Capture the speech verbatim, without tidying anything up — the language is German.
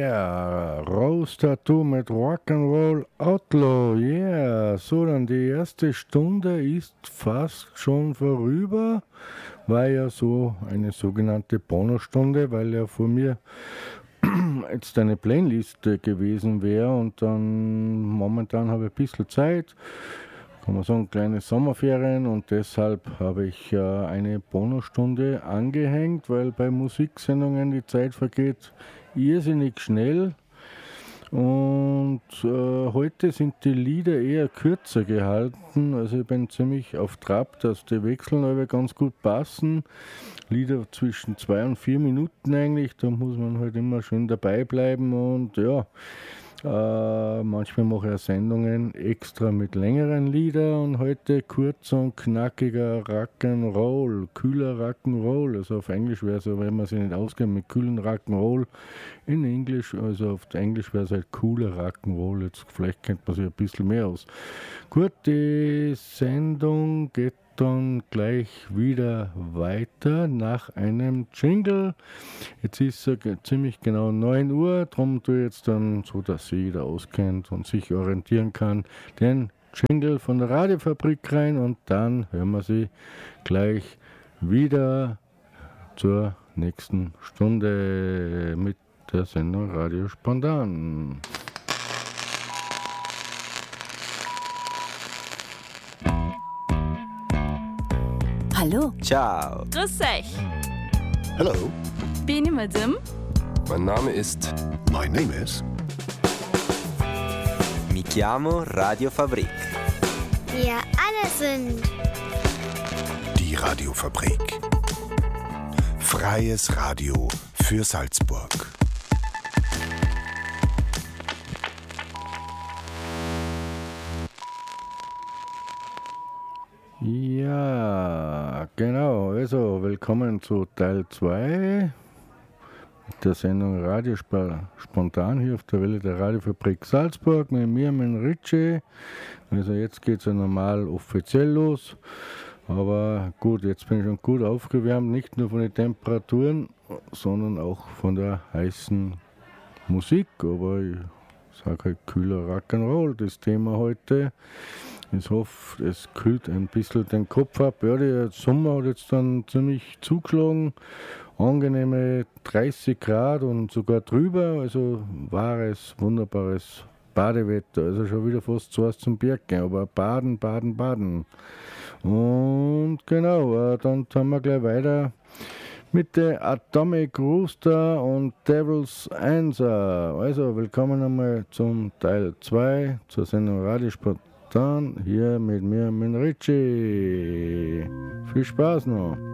Yeah, Rose Tattoo mit Rock'n'Roll Outlaw, yeah. So, dann die erste Stunde ist fast schon vorüber. War ja so eine sogenannte Bonusstunde, weil ja vor mir jetzt eine Playlist gewesen wäre und dann momentan habe ich ein bisschen Zeit. Kann man sagen, kleine Sommerferien und deshalb habe ich äh, eine Bonusstunde angehängt, weil bei Musiksendungen die Zeit vergeht irrsinnig schnell und äh, heute sind die Lieder eher kürzer gehalten, also ich bin ziemlich auf Trab, dass die Wechseln aber ganz gut passen. Lieder zwischen zwei und vier Minuten eigentlich, da muss man halt immer schön dabei bleiben und ja, Äh, manchmal mache ich auch Sendungen extra mit längeren Liedern und heute kurz und knackiger Rock'n'Roll, kühler Rock'n'Roll. Also auf Englisch wäre es, wenn man sich nicht auskennt mit kühlen Rock'n'Roll, in Englisch, also auf Englisch wäre es halt cooler Rock'n'Roll. Jetzt vielleicht kennt man sich ein bisschen mehr aus. Gut, die Sendung geht dann gleich wieder weiter nach einem Jingle. Jetzt ist es ziemlich genau neun Uhr, darum tue ich jetzt dann so, dass sich jeder auskennt und sich orientieren kann, den Jingle von der Radiofabrik rein und dann hören wir sie gleich wieder zur nächsten Stunde mit der Sendung Radio Spontan. Hallo. Ciao. Grüß euch. Hello. Bin ich Madame? Mein Name ist... My name is... Mi chiamo Radiofabrik. Wir alle sind... Die Radiofabrik. Freies Radio für Salzburg. Ja, genau. Also, willkommen zu Teil zwei der Sendung Radio Spontan hier auf der Welle der Radiofabrik Salzburg mit mir, mit Ritchie. Also, jetzt geht es ja normal offiziell los. Aber gut, jetzt bin ich schon gut aufgewärmt, nicht nur von den Temperaturen, sondern auch von der heißen Musik. Aber ich sage halt kühler Rock'n'Roll, das Thema heute. Ich hoffe, es kühlt ein bisschen den Kopf ab. Ja, der Sommer hat jetzt dann ziemlich zugeschlagen. Angenehme dreißig Grad und sogar drüber. Also wahres, wunderbares Badewetter. Also schon wieder fast zu was zum Berg gehen. Aber baden, baden, baden. Und genau, dann haben wir gleich weiter mit der Atomic Rooster und Devil's Answer. Also willkommen einmal zum Teil zwei zur Sendung Radiosport. Dann hier mit mir, mit Ritchie. Viel Spaß noch.